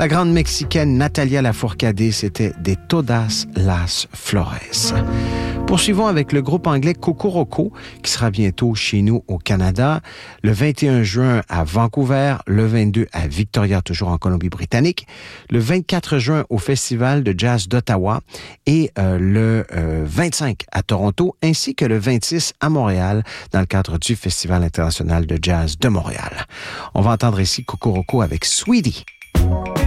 La grande mexicaine Natalia Lafourcade, c'était De Todas las Flores. Poursuivons avec le groupe anglais Kokoroko, qui sera bientôt chez nous au Canada, le 21 juin à Vancouver, le 22 à Victoria, toujours en Colombie-Britannique, le 24 juin au Festival de jazz d'Ottawa et le 25 à Toronto, ainsi que le 26 à Montréal, dans le cadre du Festival international de jazz de Montréal. On va entendre ici Kokoroko avec Sweetie.